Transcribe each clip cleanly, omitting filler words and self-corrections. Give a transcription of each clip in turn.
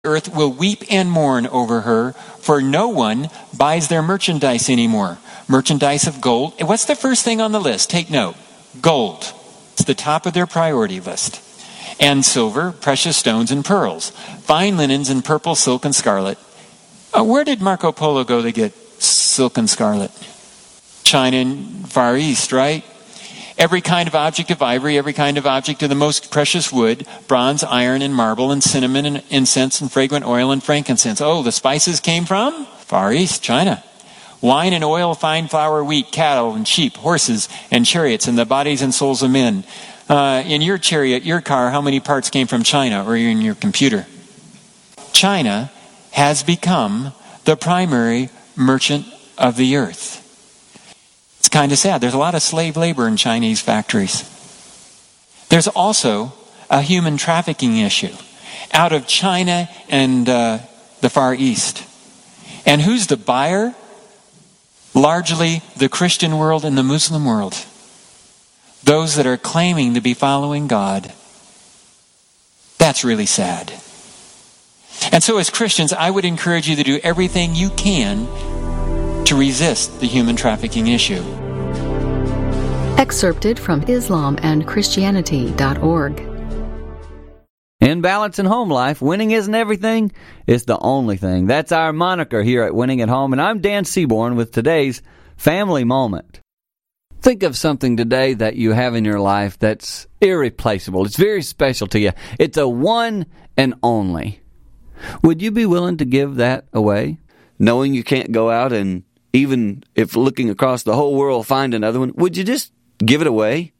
earth will weep and mourn over her, for no one buys their merchandise anymore. Merchandise of gold. And what's the first thing on the list? Take note. Gold. It's the top of their priority list. And silver, precious stones, and pearls. Fine linens and purple, silk, and scarlet. Where did Marco Polo go to get silk and scarlet? China and Far East, right? Every kind of object of ivory, every kind of object of the most precious wood, bronze, iron, and marble, and cinnamon, and incense, and fragrant oil, and frankincense. Oh, the spices came from Far East, China. Wine and oil, fine flour, wheat, cattle, and sheep, horses, and chariots, and the bodies and souls of men. In your chariot, your car, how many parts came from China, or in your computer? China has become the primary merchant of the earth. It's kind of sad. There's a lot of slave labor in Chinese factories. There's also a human trafficking issue out of China and the Far East. And who's the buyer? Largely the Christian world and the Muslim world. Those that are claiming to be following God. That's really sad. And so as Christians, I would encourage you to do everything you can to resist the human trafficking issue. Excerpted from IslamandChristianity.org. In balance and home life, winning isn't everything, it's the only thing. That's our moniker here at Winning at Home, and I'm Dan Seaborn with today's Family Moment. Think of something today that you have in your life that's irreplaceable. It's very special to you. It's a one and only. Would you be willing to give that away? Knowing you can't go out and even if looking across the whole world find another one, would you just give it away?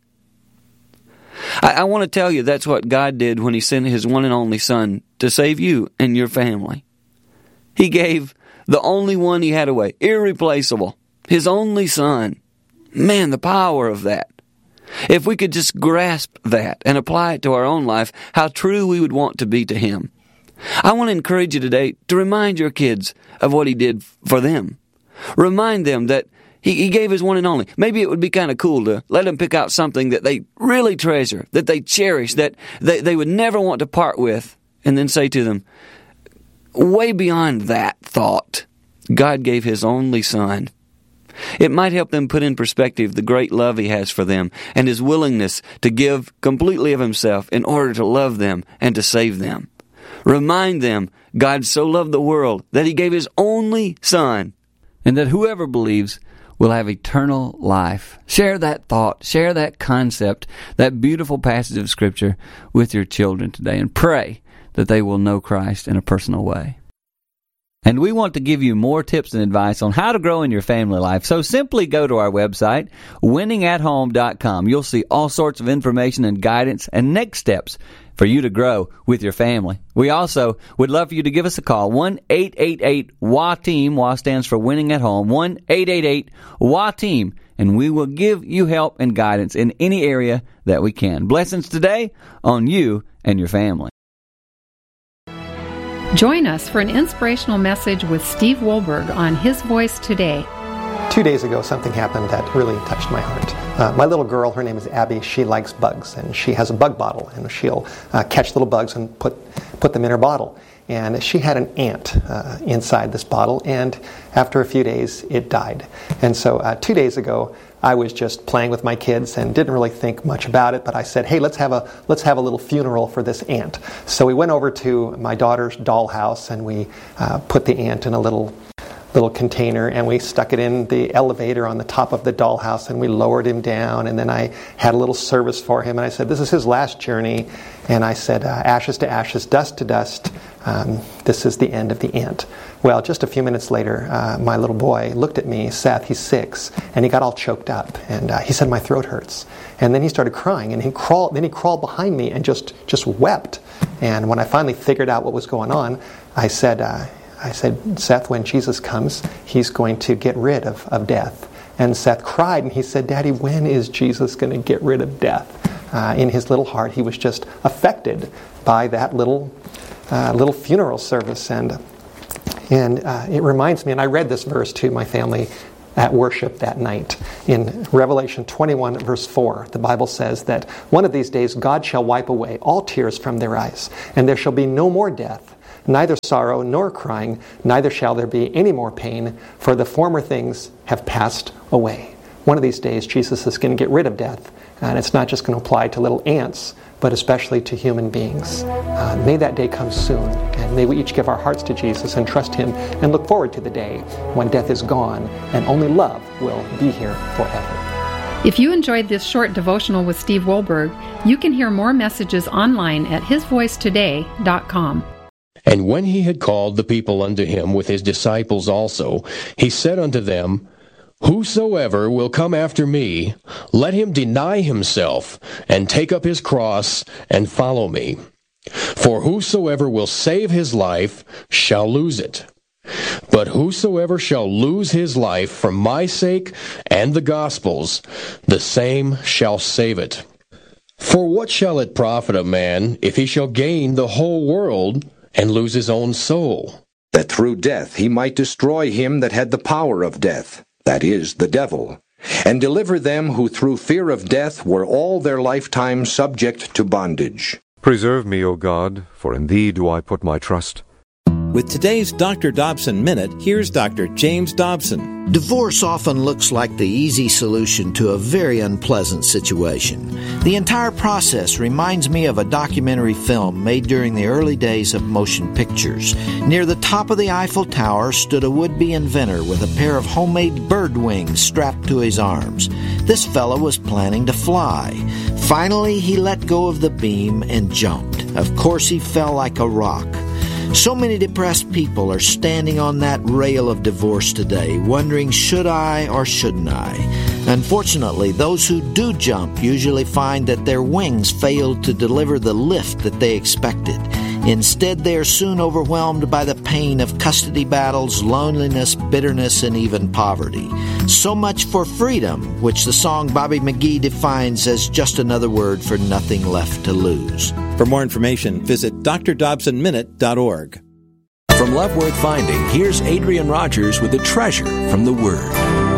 I want to tell you that's what God did when He sent His one and only Son to save you and your family. He gave the only one He had away, irreplaceable, His only Son. Man, the power of that. If we could just grasp that and apply it to our own life, how true we would want to be to Him. I want to encourage you today to remind your kids of what He did for them. Remind them that He gave His one and only. Maybe it would be kind of cool to let them pick out something that they really treasure, that they cherish, that they would never want to part with, and then say to them, way beyond that thought, God gave His only Son. It might help them put in perspective the great love He has for them and His willingness to give completely of Himself in order to love them and to save them. Remind them God so loved the world that He gave His only Son, and that whoever believes will have eternal life. Share that thought, share that concept, that beautiful passage of Scripture with your children today, and pray that they will know Christ in a personal way. And we want to give you more tips and advice on how to grow in your family life. So simply go to our website, winningathome.com. You'll see all sorts of information and guidance and next steps for you to grow with your family. We also would love for you to give us a call, 1-888-WA-TEAM. WA stands for Winning at Home, 1-888-WA-TEAM. And we will give you help and guidance in any area that we can. Blessings today on you and your family. Join us for an inspirational message with Steve Wohlberg on His Voice Today. 2 days ago, something happened that really touched my heart. My little girl, her name is Abby, she likes bugs, and she has a bug bottle, and she'll catch little bugs and put them in her bottle. And she had an ant inside this bottle, and after a few days, it died. And so 2 days ago, I was just playing with my kids and didn't really think much about it, but I said, hey, let's have a little funeral for this ant. So we went over to my daughter's dollhouse, and we put the ant in a little container, and we stuck it in the elevator on the top of the dollhouse, and we lowered him down, and then I had a little service for him, and I said, this is his last journey, and I said, ashes to ashes, dust to dust, this is the end of the ant. Well, just a few minutes later, my little boy looked at me, Seth, he's 6, and he got all choked up, and he said, my throat hurts. And then he started crying, and he crawled behind me and just wept. And when I finally figured out what was going on, I said, Seth, when Jesus comes, He's going to get rid of death. And Seth cried, and he said, Daddy, when is Jesus going to get rid of death? In his little heart, he was just affected by that little funeral service. And it reminds me, and I read this verse to my family at worship that night. In Revelation 21, verse 4, the Bible says that one of these days God shall wipe away all tears from their eyes, and there shall be no more death, neither sorrow nor crying, neither shall there be any more pain, for the former things have passed away. One of these days, Jesus is going to get rid of death, and it's not just going to apply to little ants, but especially to human beings. May that day come soon, and may we each give our hearts to Jesus and trust Him and look forward to the day when death is gone and only love will be here forever. If you enjoyed this short devotional with Steve Wohlberg, you can hear more messages online at hisvoicetoday.com. And when he had called the people unto him with his disciples also, he said unto them, Whosoever will come after me, let him deny himself, and take up his cross, and follow me. For whosoever will save his life shall lose it. But whosoever shall lose his life for my sake and the gospel's, the same shall save it. For what shall it profit a man if he shall gain the whole world and lose his own soul? That through death he might destroy him that had the power of death, that is, the devil, and deliver them who through fear of death were all their lifetime subject to bondage. Preserve me, O God, for in Thee do I put my trust. With today's Dr. Dobson Minute, here's Dr. James Dobson. Divorce often looks like the easy solution to a very unpleasant situation. The entire process reminds me of a documentary film made during the early days of motion pictures. Near the top of the Eiffel Tower stood a would-be inventor with a pair of homemade bird wings strapped to his arms. This fellow was planning to fly. Finally, he let go of the beam and jumped. Of course, he fell like a rock. So many depressed people are standing on that rail of divorce today, wondering, should I or shouldn't I? Unfortunately, those who do jump usually find that their wings failed to deliver the lift that they expected. Instead, they are soon overwhelmed by the pain of custody battles, loneliness, bitterness, and even poverty. So much for freedom, which the song Bobby McGee defines as just another word for nothing left to lose. For more information, visit drdobsonminute.org. From Love Worth Finding, here's Adrian Rogers with a treasure from the Word.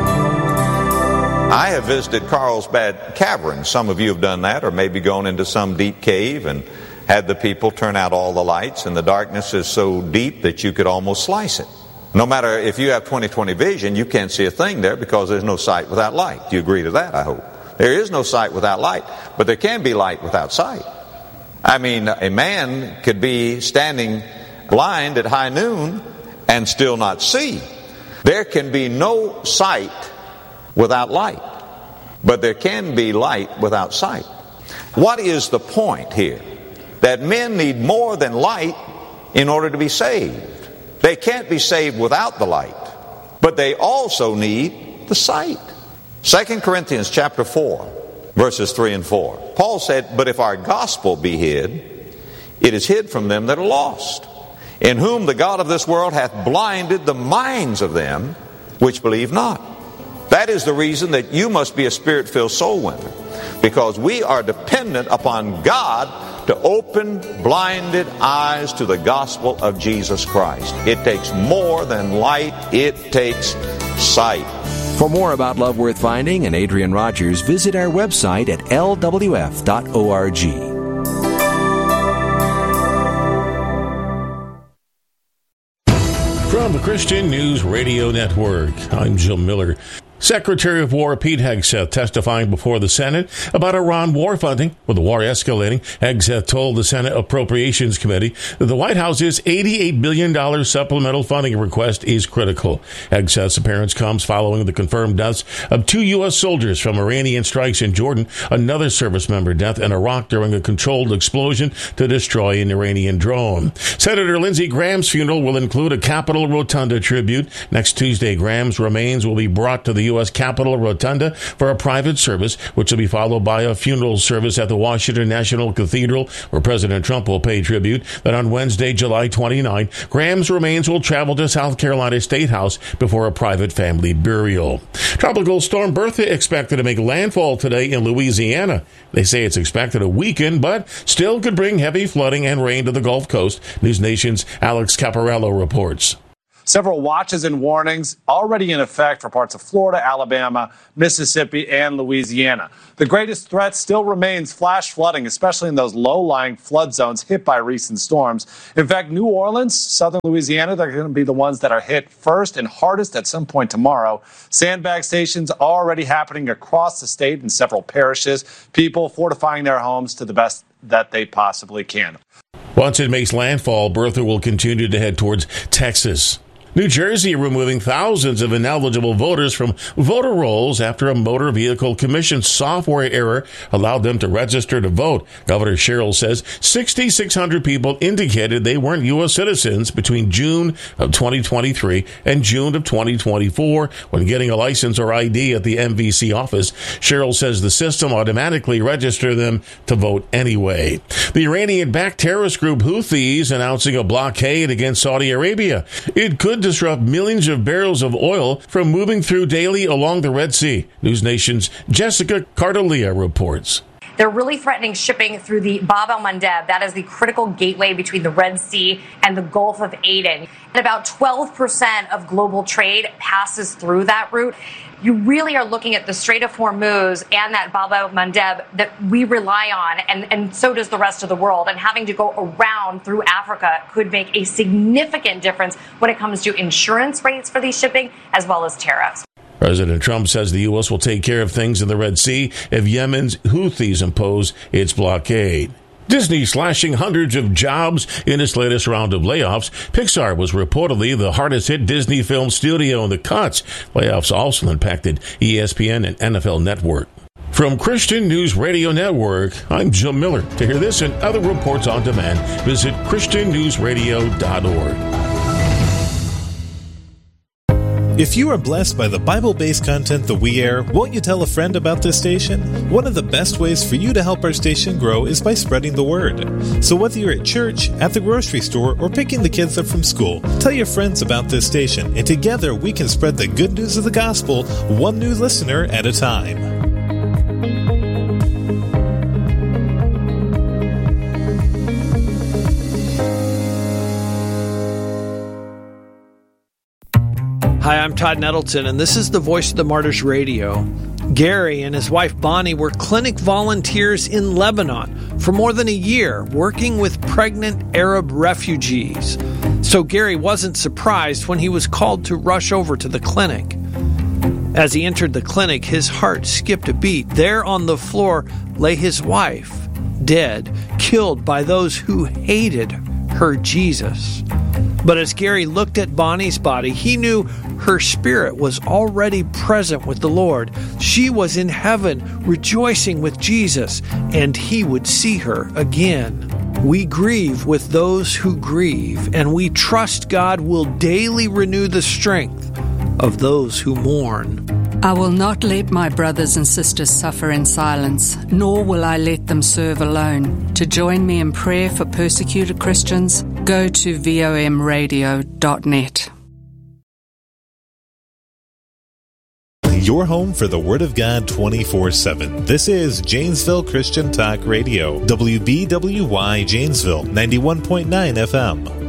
I have visited Carlsbad Cavern. Some of you have done that, or maybe gone into some deep cave and had the people turn out all the lights, and the darkness is so deep that you could almost slice it. No matter if you have 20/20 vision, you can't see a thing there because there's no sight without light. Do you agree to that, I hope? There is no sight without light, but there can be light without sight. I mean, a man could be standing blind at high noon and still not see. There can be no sight without light, but there can be light without sight. What is the point here? That men need more than light in order to be saved. They can't be saved without the light, but they also need the sight. 2 Corinthians chapter 4, verses 3 and 4. Paul said, But if our gospel be hid, it is hid from them that are lost, in whom the God of this world hath blinded the minds of them which believe not. That is the reason that you must be a Spirit-filled soul winner, because we are dependent upon God to open blinded eyes to the gospel of Jesus Christ. It takes more than light, it takes sight. For more about Love Worth Finding and Adrian Rogers, visit our website at lwf.org. From the Christian News Radio Network, I'm Jim Miller. Secretary of War Pete Hegseth testifying before the Senate about Iran war funding. With the war escalating, Hegseth told the Senate Appropriations Committee that the White House's $88 billion supplemental funding request is critical. Hegseth's appearance comes following the confirmed deaths of 2 U.S. soldiers from Iranian strikes in Jordan, another service member death in Iraq during a controlled explosion to destroy an Iranian drone. Senator Lindsey Graham's funeral will include a Capitol Rotunda tribute. Next Tuesday, Graham's remains will be brought to the U.S. Capitol Rotunda for a private service, which will be followed by a funeral service at the Washington National Cathedral, where President Trump will pay tribute. Then on Wednesday, July 29, Graham's remains will travel to South Carolina State House before a private family burial. Tropical storm Bertha expected to make landfall today in Louisiana. They say it's expected to weaken, but still could bring heavy flooding and rain to the Gulf Coast. News Nation's Alex Caparello reports. Several watches and warnings already in effect for parts of Florida, Alabama, Mississippi, and Louisiana. The greatest threat still remains flash flooding, especially in those low-lying flood zones hit by recent storms. In fact, New Orleans, southern Louisiana, they're going to be the ones that are hit first and hardest at some point tomorrow. Sandbag stations already happening across the state in several parishes. People fortifying their homes to the best that they possibly can. Once it makes landfall, Bertha will continue to head towards Texas. New Jersey removing thousands of ineligible voters from voter rolls after a Motor Vehicle Commission software error allowed them to register to vote. Governor Sherrill says 6,600 people indicated they weren't U.S. citizens between June of 2023 and June of 2024 when getting a license or ID at the MVC office. Sherrill says the system automatically registered them to vote anyway. The Iranian-backed terrorist group Houthis announcing a blockade against Saudi Arabia. It could disrupt millions of barrels of oil from moving through daily along the Red Sea. News Nation's Jessica Cardelia reports. They're really threatening shipping through the Bab el-Mandeb. That is the critical gateway between the Red Sea and the Gulf of Aden. And about 12% of global trade passes through that route. You really are looking at the Strait of Hormuz and that Bab el-Mandeb that we rely on, and so does the rest of the world. And having to go around through Africa could make a significant difference when it comes to insurance rates for these shipping as well as tariffs. President Trump says the U.S. will take care of things in the Red Sea if Yemen's Houthis impose its blockade. Disney slashing hundreds of jobs in its latest round of layoffs. Pixar was reportedly the hardest hit Disney film studio in the cuts. Layoffs also impacted ESPN and NFL Network. From Christian News Radio Network, I'm Jim Miller. To hear this and other reports on demand, visit ChristianNewsRadio.org. If you are blessed by the Bible-based content that we air, won't you tell a friend about this station? One of the best ways for you to help our station grow is by spreading the word. So whether you're at church, at the grocery store, or picking the kids up from school, tell your friends about this station, and together we can spread the good news of the gospel one new listener at a time. Hi, I'm Todd Nettleton, and this is the Voice of the Martyrs Radio. Gary and his wife Bonnie were clinic volunteers in Lebanon for more than a year, working with pregnant Arab refugees. So Gary wasn't surprised when he was called to rush over to the clinic. As he entered the clinic, his heart skipped a beat. There on the floor lay his wife, dead, killed by those who hated her Jesus. But as Gary looked at Bonnie's body, he knew her spirit was already present with the Lord. She was in heaven, rejoicing with Jesus, and he would see her again. We grieve with those who grieve, and we trust God will daily renew the strength of those who mourn. I will not let my brothers and sisters suffer in silence, nor will I let them serve alone. To join me in prayer for persecuted Christians, go to vomradio.net. Your home for the Word of God 24/7. This is Janesville Christian Talk Radio, WBWY Janesville, 91.9 FM.